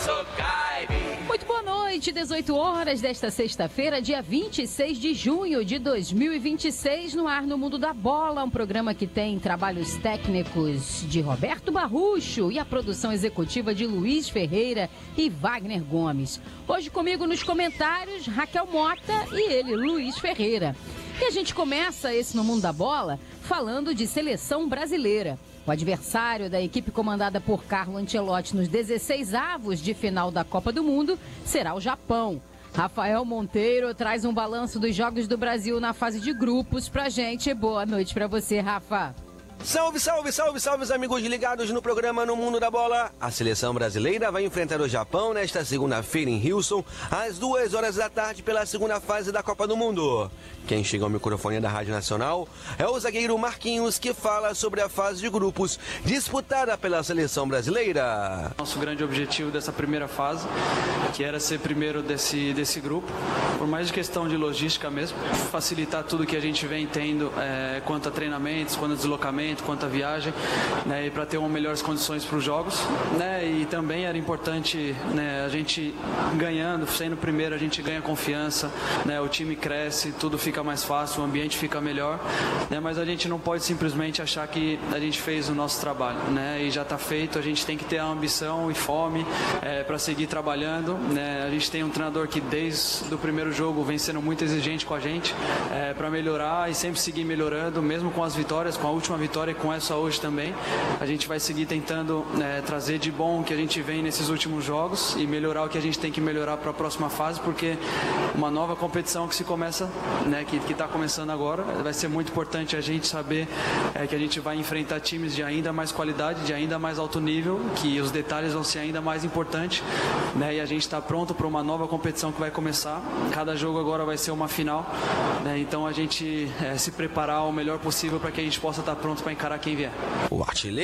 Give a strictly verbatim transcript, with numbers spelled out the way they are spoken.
Muito boa noite, dezoito horas desta sexta-feira, dia vinte e seis de junho de dois mil e vinte e seis, no ar no Mundo da Bola, um programa que tem trabalhos técnicos de Roberto Barrucho e a produção executiva de Luiz Ferreira e Wagner Gomes. Hoje comigo nos comentários, Raquel Mota e ele, Luiz Ferreira. E a gente começa esse No Mundo da Bola falando de seleção brasileira. O adversário da equipe comandada por Carlo Ancelotti nos dezesseis avos de final da Copa do Mundo será o Japão. Rafael Monteiro traz um balanço dos Jogos do Brasil na fase de grupos pra gente. Boa noite pra você, Rafa. Salve, salve, salve, salve, os amigos ligados no programa No Mundo da Bola. A seleção brasileira vai enfrentar o Japão nesta segunda-feira em Houston, às duas horas da tarde, pela segunda fase da Copa do Mundo. Quem chega ao microfone da Rádio Nacional é o zagueiro Marquinhos, que fala sobre a fase de grupos disputada pela seleção brasileira. Nosso grande objetivo dessa primeira fase, que era ser primeiro desse, desse grupo, por mais de questão de logística mesmo, facilitar tudo que a gente vem tendo é, quanto a treinamentos, quanto a deslocamento, quanto a viagem, né, e para ter uma melhores condições para os jogos, né, e também era importante, né, a gente ganhando, sendo primeiro, a gente ganha confiança, né, o time cresce, tudo fica mais fácil, o ambiente fica melhor, né, mas a gente não pode simplesmente achar que a gente fez o nosso trabalho, né, e já está feito. A gente tem que ter a ambição e fome é, para seguir trabalhando, né. A gente tem um treinador que desde o primeiro jogo vem sendo muito exigente com a gente é, para melhorar e sempre seguir melhorando, mesmo com as vitórias, com a última vitória e com essa hoje também. A gente vai seguir tentando é, trazer de bom o que a gente vem nesses últimos jogos e melhorar o que a gente tem que melhorar para a próxima fase, porque uma nova competição que se começa, né, que está começando agora, vai ser muito importante a gente saber é, que a gente vai enfrentar times de ainda mais qualidade, de ainda mais alto nível, que os detalhes vão ser ainda mais importantes, né, e a gente está pronto para uma nova competição que vai começar. Cada jogo agora vai ser uma final, né, então a gente é, se preparar o melhor possível para que a gente possa estar pronto para encarar quem vier. O artilheiro